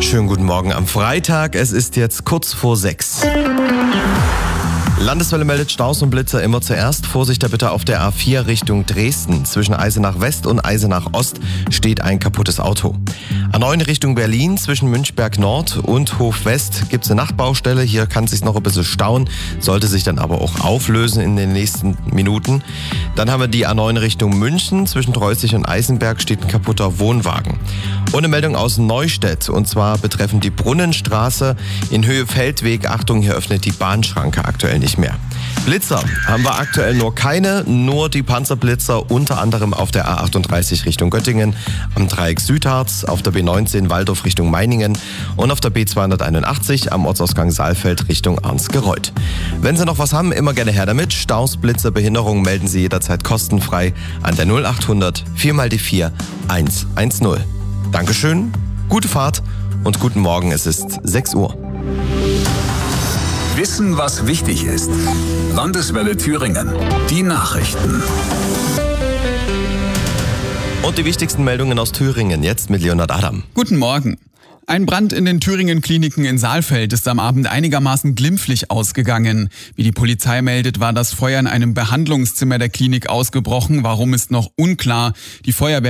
Schönen guten Morgen am Freitag. Es ist jetzt kurz vor 6. Landeswelle meldet Staus und Blitzer immer zuerst. Vorsicht da bitte auf der A4 Richtung Dresden. Zwischen Eisenach West und Eisenach Ost steht ein kaputtes Auto. A9 Richtung Berlin zwischen Münchberg Nord und Hof West gibt es eine Nachtbaustelle. Hier kann es sich noch ein bisschen stauen, sollte sich dann aber auch auflösen in den nächsten Minuten. Dann haben wir die A9 Richtung München. Zwischen Treusig und Eisenberg steht ein kaputter Wohnwagen. Und eine Meldung aus Neustädt, und zwar betreffend die Brunnenstraße in Höhe Feldweg. Achtung, hier öffnet die Bahnschranke aktuell nicht mehr. Blitzer haben wir aktuell nur keine, nur die Panzerblitzer, unter anderem auf der A38 Richtung Göttingen, am Dreieck Südharz, auf der B19 Waldorf Richtung Meiningen und auf der B281 am Ortsausgang Saalfeld Richtung Arnsgereuth. Wenn Sie noch was haben, immer gerne her damit. Staus, Blitzer, Behinderungen melden Sie jederzeit kostenfrei an der 0800 4x4 110. Dankeschön, gute Fahrt und guten Morgen, es ist 6 Uhr. Wissen, was wichtig ist. Landeswelle Thüringen. Die Nachrichten. Und die wichtigsten Meldungen aus Thüringen jetzt mit Leonhard Adam. Guten Morgen. Ein Brand in den Thüringen-Kliniken in Saalfeld ist am Abend einigermaßen glimpflich ausgegangen. Wie die Polizei meldet, war das Feuer in einem Behandlungszimmer der Klinik ausgebrochen. Warum ist noch unklar. Die Feuerwehr